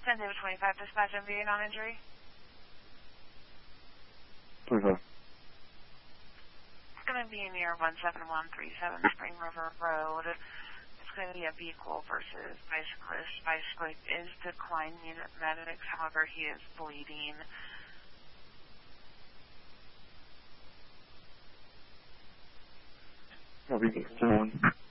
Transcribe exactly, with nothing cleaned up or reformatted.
San David twenty-five, dispatch M V A non-injury. twenty-five. It's going to be near one seven one three seven Spring River Road. It's going to be a vehicle versus bicyclist. Bicyclist is declining medics, however, he is bleeding. I'll be ten one.